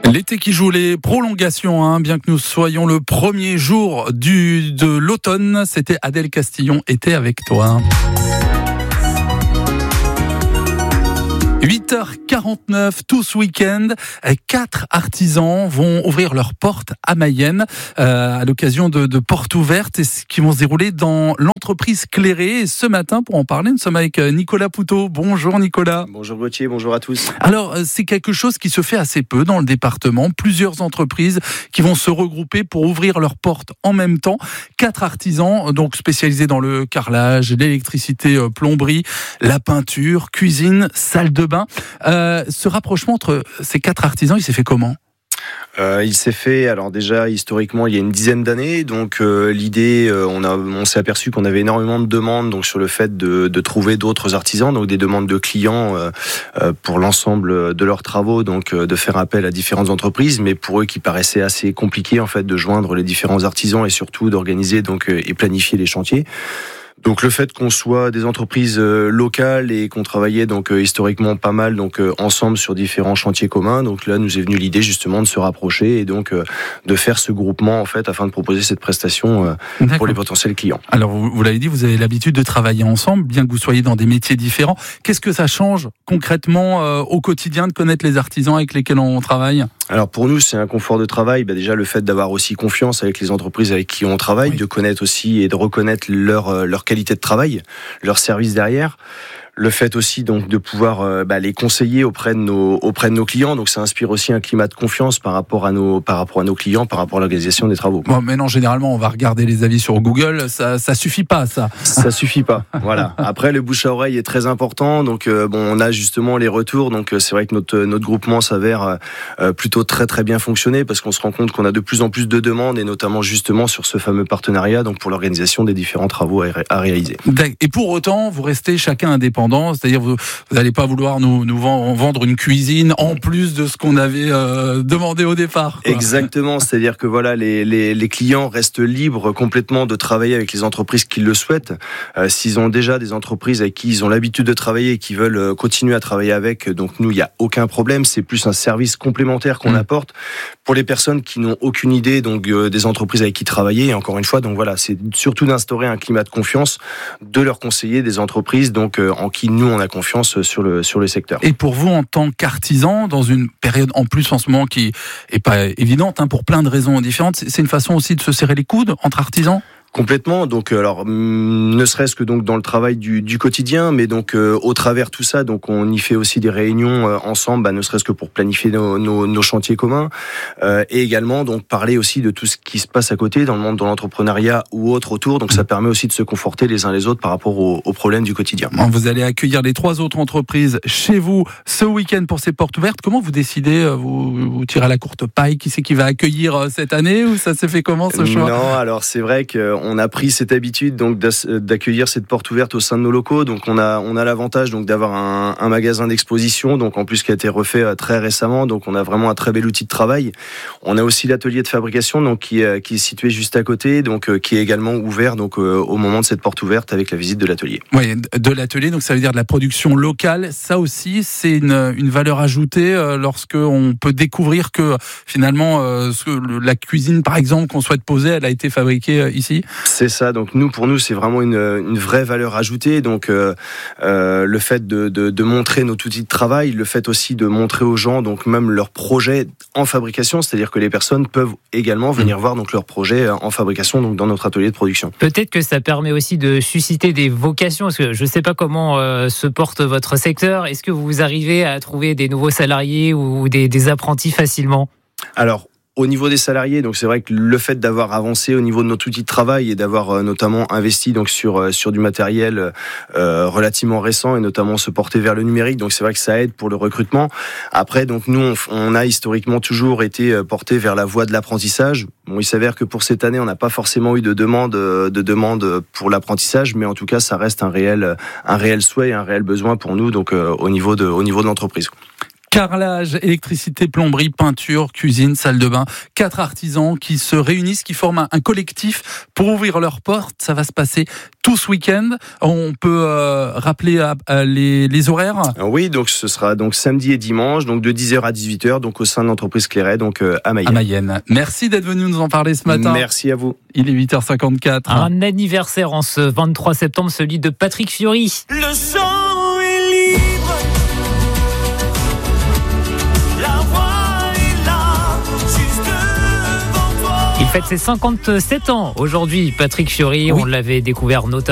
L'été qui joue, les prolongations, bien que nous soyons le premier jour de l'automne, c'était Adèle Castillon était avec toi. 8h49, tout ce week-end, 4 artisans vont ouvrir leurs portes à Mayenne à l'occasion de portes ouvertes qui vont se dérouler dans l'entreprise Cléré. Et ce matin, pour en parler, nous sommes avec Nicolas Poutot. Bonjour Nicolas. Bonjour Gauthier, bonjour à tous. Alors, c'est quelque chose qui se fait assez peu dans le département. Plusieurs entreprises qui vont se regrouper pour ouvrir leurs portes en même temps. 4 artisans, donc spécialisés dans le carrelage, l'électricité, plomberie, la peinture, cuisine, salle de bain. Ce rapprochement entre ces 4 artisans, il s'est fait comment ? Il s'est fait, alors déjà historiquement il y a une dizaine d'années, donc l'idée, on s'est aperçu qu'on avait énormément de demandes donc sur le fait de trouver d'autres artisans, donc des demandes de clients pour l'ensemble de leurs travaux, donc de faire appel à différentes entreprises, mais pour eux qui paraissait assez compliqué en fait de joindre les différents artisans et surtout d'organiser donc et planifier les chantiers. Donc le fait qu'on soit des entreprises locales et qu'on travaillait donc historiquement pas mal donc ensemble sur différents chantiers communs, donc là nous est venue l'idée justement de se rapprocher et donc de faire ce groupement en fait afin de proposer cette prestation pour les potentiels clients. Alors vous l'avez dit, vous avez l'habitude de travailler ensemble, bien que vous soyez dans des métiers différents. Qu'est-ce que ça change concrètement au quotidien de connaître les artisans avec lesquels on travaille ? Alors pour nous, c'est un confort de travail. Déjà le fait d'avoir aussi confiance avec les entreprises avec qui on travaille, de connaître aussi et de reconnaître leur qualité de travail, leur service derrière. Le fait aussi donc de pouvoir les conseiller auprès de nos clients, donc ça inspire aussi un climat de confiance par rapport à nos clients, par rapport à l'organisation des travaux. Bon, mais non, généralement on va regarder les avis sur Google, ça suffit pas ça. Ça suffit pas. Voilà. Après le bouche à oreille est très important, donc on a justement les retours, donc c'est vrai que notre groupement s'avère plutôt très très bien fonctionner parce qu'on se rend compte qu'on a de plus en plus de demandes et notamment justement sur ce fameux partenariat donc pour l'organisation des différents travaux à réaliser. Et pour autant, vous restez chacun indépendant. C'est-à-dire vous n'allez pas vouloir nous vendre une cuisine en plus de ce qu'on avait demandé au départ, quoi. Exactement, c'est-à-dire que voilà les clients restent libres complètement de travailler avec les entreprises qui le souhaitent. S'ils ont déjà des entreprises avec qui ils ont l'habitude de travailler et qui veulent continuer à travailler avec, donc nous il n'y a aucun problème, c'est plus un service complémentaire qu'on apporte pour les personnes qui n'ont aucune idée donc des entreprises avec qui travailler. Et encore une fois, donc voilà, c'est surtout d'instaurer un climat de confiance, de leur conseiller des entreprises donc en qui nous on a confiance sur le secteur. Et pour vous en tant qu'artisan, dans une période en plus en ce moment qui est pas évidente pour plein de raisons différentes, c'est une façon aussi de se serrer les coudes entre artisans ? Complètement. Donc, alors, ne serait-ce que donc dans le travail du quotidien, mais donc au travers tout ça, donc on y fait aussi des réunions ensemble, ne serait-ce que pour planifier nos chantiers communs, et également donc parler aussi de tout ce qui se passe à côté dans le monde de l'entrepreneuriat ou autre autour. Donc, ça permet aussi de se conforter les uns les autres par rapport aux problèmes du quotidien. Vous allez accueillir les 3 autres entreprises chez vous ce week-end pour ces portes ouvertes. Comment vous décidez, vous tirez à la courte paille, qui c'est qui va accueillir cette année, ou ça s'est fait comment ce choix ? Non, alors c'est vrai que on a pris cette habitude donc d'accueillir cette porte ouverte au sein de nos locaux. Donc on a l'avantage donc d'avoir un magasin d'exposition, donc en plus qui a été refait très récemment. Donc on a vraiment un très bel outil de travail. On a aussi l'atelier de fabrication donc qui est situé juste à côté, donc qui est également ouvert donc au moment de cette porte ouverte avec la visite de l'atelier. Oui, de l'atelier, donc ça veut dire de la production locale. Ça aussi, c'est une valeur ajoutée lorsque on peut découvrir que finalement la cuisine par exemple qu'on souhaite poser, elle a été fabriquée ici. C'est ça, donc pour nous c'est vraiment une vraie valeur ajoutée, donc le fait de montrer notre outil de travail, le fait aussi de montrer aux gens donc même leurs projets en fabrication, c'est-à-dire que les personnes peuvent également venir voir donc leurs projets en fabrication donc dans notre atelier de production. Peut-être que ça permet aussi de susciter des vocations, parce que je ne sais pas comment se porte votre secteur. Est-ce que vous arrivez à trouver des nouveaux salariés ou des apprentis facilement ? Alors, au niveau des salariés, donc c'est vrai que le fait d'avoir avancé au niveau de notre outil de travail et d'avoir notamment investi donc sur du matériel relativement récent et notamment se porter vers le numérique, donc c'est vrai que ça aide pour le recrutement. Après, donc nous on a historiquement toujours été porté vers la voie de l'apprentissage. Bon, il s'avère que pour cette année, on n'a pas forcément eu de demande pour l'apprentissage, mais en tout cas, ça reste un réel souhait et un réel besoin pour nous donc au niveau de l'entreprise. Carrelage, électricité, plomberie, peinture, cuisine, salle de bain. 4 artisans qui se réunissent, qui forment un collectif pour ouvrir leurs portes. Ça va se passer tout ce week-end. On peut rappeler les horaires. Oui, donc ce sera donc samedi et dimanche, donc de 10h à 18h, donc au sein de l'entreprise Clairet, donc à Mayenne. À Mayenne. Merci d'être venu nous en parler ce matin. Merci à vous. Il est 8h54. Un anniversaire en ce 23 septembre, celui de Patrick Fiori. Le sang est libre. La voix est là, juste devant toi. Il fête ses 57 ans aujourd'hui, Patrick Fiori. Oui. On l'avait découvert notamment